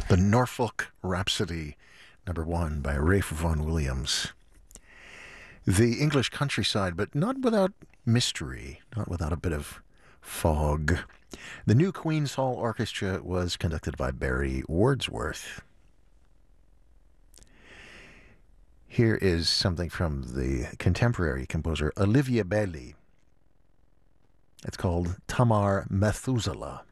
The Norfolk Rhapsody, number one by Ralph Vaughan Williams. The English countryside, but not without mystery, not without a bit of fog. The new Queen's Hall Orchestra was conducted by Barry Wordsworth. Here is something from the contemporary composer Olivia Belli. It's called Tamar Methuselah.